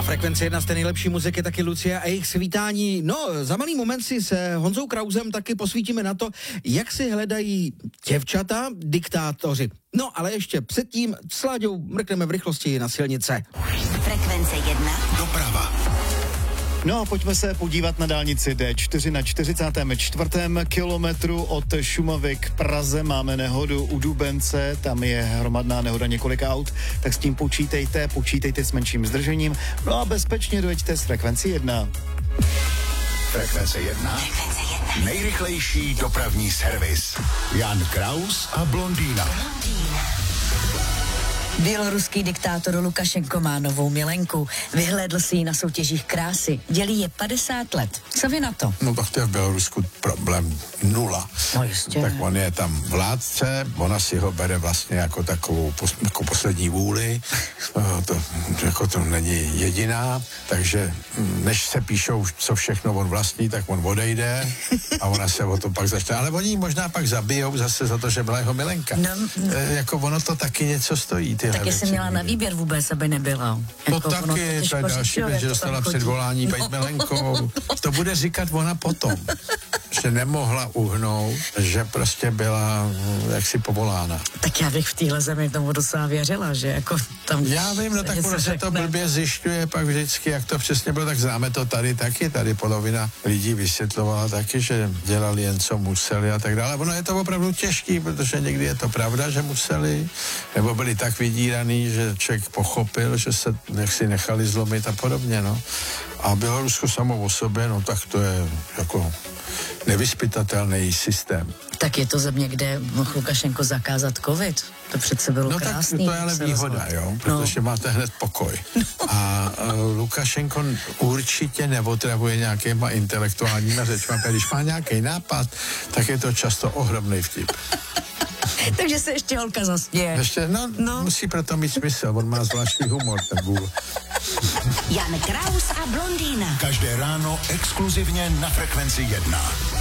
Frekvenci 1 z té nejlepší muziky taky Lucie a jejich svítání. No, za malý moment si s Honzou Krausem taky posvítíme na to, jak si hledají děvčata diktátoři. No, ale ještě předtím s Láďou mrkneme v rychlosti na silnice. Frekvence 1. Doprava. No a pojďme se podívat na dálnici D4 na 44. kilometru od Šumavy k Praze. Máme nehodu u Dubence, tam je hromadná nehoda několika aut, tak s tím počítejte s menším zdržením. No a bezpečně dojeďte s Frekvencí 1. Frekvence 1. Nejrychlejší dopravní servis. Jan Kraus a Blondýna. Běloruský diktátor Lukašenko má novou milenku. Vyhlédl si ji na soutěžích krásy. Dělí je 50 let. Co vy na to? No tak to je v Bělorusku problém 0. No jistě. Tak on je tam vládce, ona si ho bere vlastně jako takovou jako poslední vůli. To není jediná, takže než se píšou, co všechno on vlastní, tak on odejde a ona se o to pak začne. Ale oni možná pak zabijou zase za to, že byla jeho milenka. Jako ono to taky něco stojí. Tak jestli měla na výběr vůbec, aby nebyla. No taky, to je další věc, že dostala předvolání být milenkou. To bude říkat ona potom, že nemohla uhnout, že prostě byla jaksi povolána. Tak já bych v téhle zemi tomu docela věřila, že jako tam... Já vím, no tak ono se to blbě zjišťuje pak vždycky, jak to přesně bylo, tak známe to tady taky, tady polovina lidí vysvětlovala taky, že dělali jen co museli a tak dále. Ono je to opravdu těžký, protože někdy je to pravda, že museli, nebo byli tak vydíraný, že člověk pochopil, že se si nechali zlomit a podobně, no. A Bělorusko samo o sobě, no tak to je jako nevyzpytatelný systém. Tak je to země, kde mohl Lukašenko zakázat covid. To přece bylo krásný. No tak to je ale výhoda, jo, protože máte hned pokoj. A Lukašenko určitě neotravuje nějakýma intelektuálníma řečma, když má nějaký nápad, tak je to často ohromný vtip. Takže se ještě holka zasměje. Ještě, no, musí proto mít smysl, on má zvláštní humor, ten vůl. Jan Kraus a Blondýna. Každé ráno exkluzivně na Frekvenci 1.